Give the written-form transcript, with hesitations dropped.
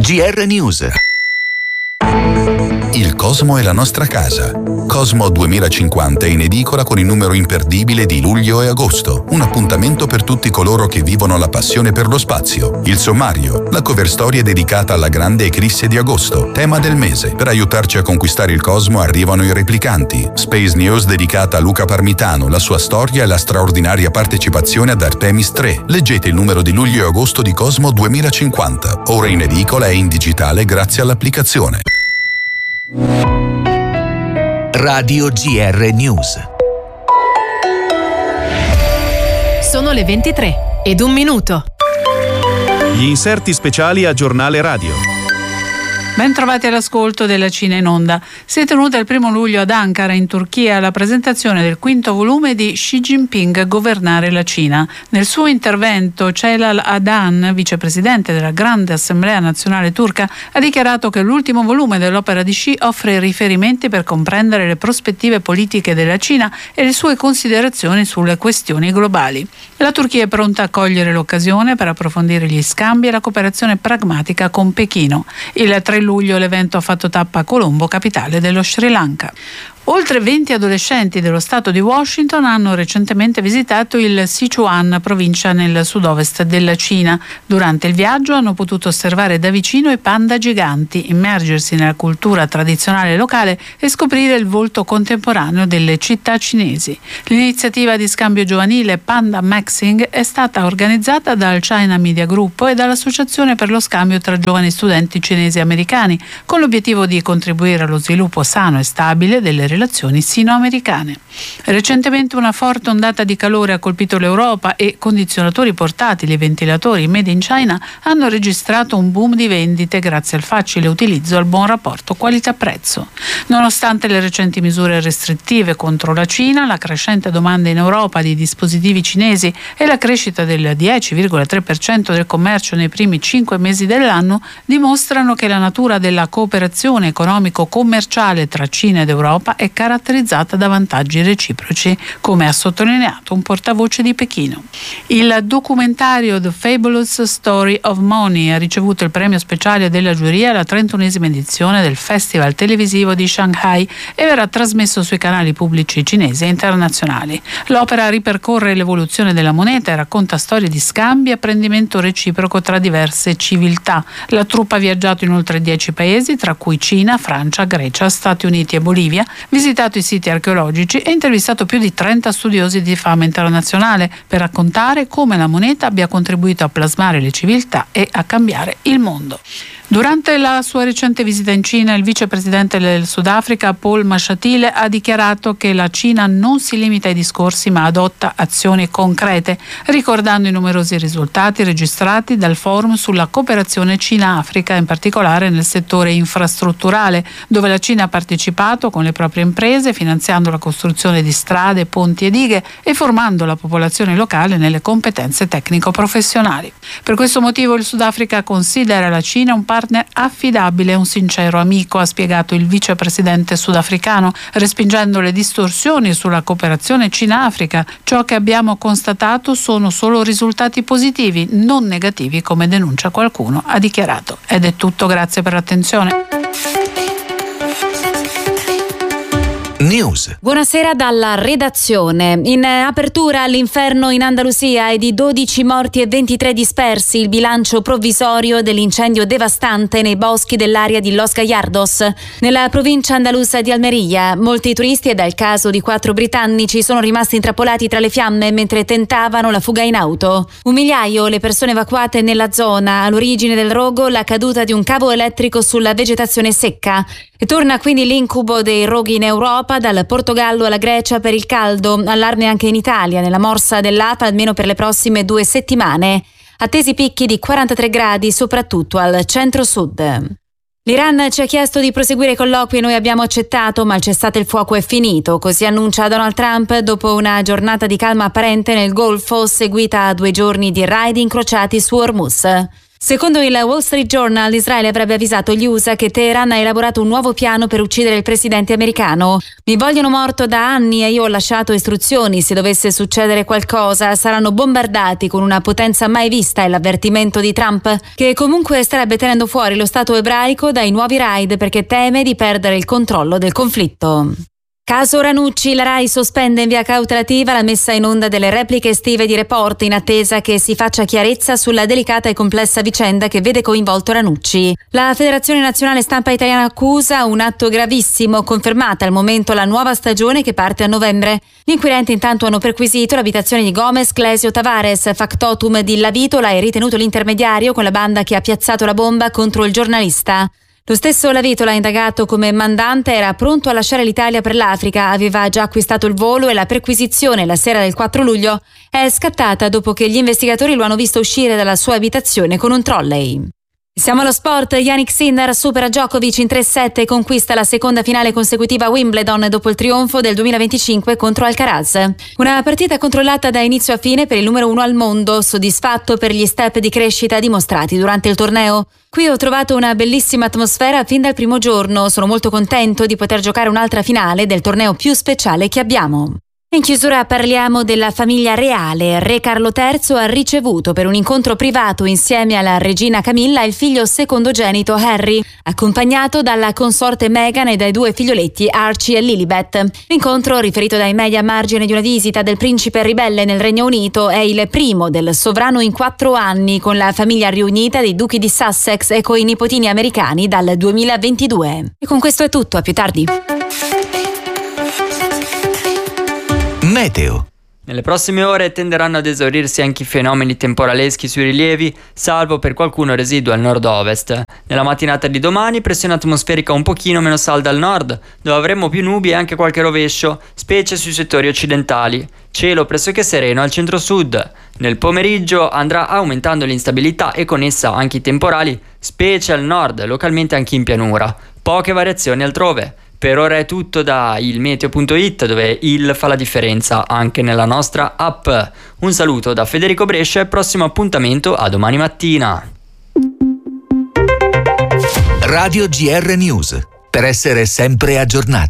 GR News. Il Cosmo è la nostra casa. Cosmo 2050 è in edicola con il numero imperdibile di luglio e agosto. Un appuntamento per tutti coloro che vivono la passione per lo spazio. Il sommario, la cover storia dedicata alla grande eclisse di agosto, tema del mese. Per aiutarci a conquistare il Cosmo arrivano i replicanti. Space News dedicata a Luca Parmitano, la sua storia e la straordinaria partecipazione ad Artemis 3. Leggete il numero di luglio e agosto di Cosmo 2050. Ora in edicola e in digitale grazie all'applicazione. Radio GR News. Sono le 23:01. Gli inserti speciali a Giornale Radio. Ben trovati all'ascolto della Cina in Onda. Si è tenuta il 1 luglio ad Ankara, in Turchia, la presentazione del 5° volume di Xi Jinping, Governare la Cina. Nel suo intervento, Celal Adan, vicepresidente della Grande Assemblea Nazionale Turca, ha dichiarato che l'ultimo volume dell'opera di Xi offre riferimenti per comprendere le prospettive politiche della Cina e le sue considerazioni sulle questioni globali. La Turchia è pronta a cogliere l'occasione per approfondire gli scambi e la cooperazione pragmatica con Pechino. Il 3 luglio l'evento ha fatto tappa a Colombo, capitale dello Sri Lanka. Oltre 20 adolescenti dello stato di Washington hanno recentemente visitato il Sichuan, provincia nel sud-ovest della Cina. Durante il viaggio hanno potuto osservare da vicino i panda giganti, immergersi nella cultura tradizionale locale e scoprire il volto contemporaneo delle città cinesi. L'iniziativa di scambio giovanile Panda Maxing è stata organizzata dal China Media Group e dall'Associazione per lo scambio tra giovani studenti cinesi e americani, con l'obiettivo di contribuire allo sviluppo sano e stabile delle relazioni sino-americane. Recentemente una forte ondata di calore ha colpito l'Europa e condizionatori portatili e ventilatori made in China hanno registrato un boom di vendite grazie al facile utilizzo e al buon rapporto qualità-prezzo. Nonostante le recenti misure restrittive contro la Cina, la crescente domanda in Europa di dispositivi cinesi e la crescita del 10,3% del commercio nei primi 5 mesi dell'anno dimostrano che la natura della cooperazione economico-commerciale tra Cina ed Europa è caratterizzata da vantaggi reciproci, come ha sottolineato un portavoce di Pechino. Il documentario The Fabulous Story of Money ha ricevuto il premio speciale della giuria alla 31esima edizione del Festival televisivo di Shanghai e verrà trasmesso sui canali pubblici cinesi e internazionali. L'opera ripercorre l'evoluzione della moneta e racconta storie di scambi e apprendimento reciproco tra diverse civiltà. La troupe ha viaggiato in oltre 10 paesi, tra cui Cina, Francia, Grecia, Stati Uniti e Bolivia, visitato i siti archeologici e intervistato più di 30 studiosi di fama internazionale per raccontare come la moneta abbia contribuito a plasmare le civiltà e a cambiare il mondo. Durante la sua recente visita in Cina, il vicepresidente del Sudafrica, Paul Mashatile, ha dichiarato che la Cina non si limita ai discorsi ma adotta azioni concrete, ricordando i numerosi risultati registrati dal forum sulla cooperazione Cina-Africa, in particolare nel settore infrastrutturale, dove la Cina ha partecipato con le proprie imprese, finanziando la costruzione di strade, ponti e dighe e formando la popolazione locale nelle competenze tecnico-professionali. Per questo motivo il Sudafrica considera la Cina un partner affidabile e un sincero amico, ha spiegato il vicepresidente sudafricano, respingendo le distorsioni sulla cooperazione Cina-Africa. Ciò che abbiamo constatato sono solo risultati positivi, non negativi come denuncia qualcuno, ha dichiarato. Ed è tutto, grazie per l'attenzione. News. Buonasera dalla redazione. In apertura l'inferno in Andalusia è di 12 morti e 23 dispersi, il bilancio provvisorio dell'incendio devastante nei boschi dell'area di Los Gallardos, nella provincia andalusa di Almeria. Molti turisti, ed è il caso di 4 britannici, sono rimasti intrappolati tra le fiamme mentre tentavano la fuga in auto. 1 migliaio le persone evacuate nella zona. All'origine del rogo la caduta di un cavo elettrico sulla vegetazione secca. E torna quindi l'incubo dei roghi in Europa, dal Portogallo alla Grecia per il caldo. Allarme anche in Italia, nella morsa dell'Afa, almeno per le prossime 2 settimane. Attesi picchi di 43 gradi, soprattutto al centro-sud. L'Iran ci ha chiesto di proseguire i colloqui e noi abbiamo accettato, ma il cessate il fuoco è finito. Così annuncia Donald Trump dopo una giornata di calma apparente nel Golfo, seguita a 2 giorni di raid incrociati su Hormuz. Secondo il Wall Street Journal, Israele avrebbe avvisato gli USA che Teheran ha elaborato un nuovo piano per uccidere il presidente americano. Mi vogliono morto da anni e io ho lasciato istruzioni. Se dovesse succedere qualcosa, saranno bombardati con una potenza mai vista, è l'avvertimento di Trump, che comunque starebbe tenendo fuori lo Stato ebraico dai nuovi raid perché teme di perdere il controllo del conflitto. Caso Ranucci, la Rai sospende in via cautelativa la messa in onda delle repliche estive di Report in attesa che si faccia chiarezza sulla delicata e complessa vicenda che vede coinvolto Ranucci. La Federazione Nazionale Stampa Italiana accusa un atto gravissimo, confermata al momento la nuova stagione che parte a novembre. Gli inquirenti intanto hanno perquisito l'abitazione di Gomez, Clesio Tavares, factotum di Lavitola e ritenuto l'intermediario con la banda che ha piazzato la bomba contro il giornalista. Lo stesso Lavitola, indagato come mandante, era pronto a lasciare l'Italia per l'Africa, aveva già acquistato il volo e la perquisizione la sera del 4 luglio è scattata dopo che gli investigatori lo hanno visto uscire dalla sua abitazione con un trolley. Siamo allo sport. Jannik Sinner supera Djokovic in 3-7 e conquista la seconda finale consecutiva a Wimbledon dopo il trionfo del 2025 contro Alcaraz. Una partita controllata da inizio a fine per il numero 1 al mondo, soddisfatto per gli step di crescita dimostrati durante il torneo. Qui ho trovato una bellissima atmosfera fin dal primo giorno, sono molto contento di poter giocare un'altra finale del torneo più speciale che abbiamo. In chiusura parliamo della famiglia reale. Re Carlo III ha ricevuto per un incontro privato insieme alla regina Camilla il figlio secondogenito Harry, accompagnato dalla consorte Meghan e dai due figlioletti Archie e Lilibet. L'incontro, riferito dai media a margine di una visita del principe ribelle nel Regno Unito, è il primo del sovrano in 4 anni, con la famiglia riunita dei duchi di Sussex e coi nipotini americani dal 2022. E con questo è tutto, a più tardi. Meteo. Nelle prossime ore tenderanno ad esaurirsi anche i fenomeni temporaleschi sui rilievi, salvo per qualcuno residuo al nord-ovest. Nella mattinata di domani pressione atmosferica un pochino meno salda al nord, dove avremo più nubi e anche qualche rovescio, specie sui settori occidentali. Cielo pressoché sereno al centro-sud. Nel pomeriggio andrà aumentando l'instabilità e con essa anche i temporali, specie al nord, localmente anche in pianura. Poche variazioni altrove. Per ora è tutto da ilmeteo.it, dove il fa la differenza anche nella nostra app. Un saluto da Federico Brescia e prossimo appuntamento a domani mattina. Radio GR News, per essere sempre aggiornati.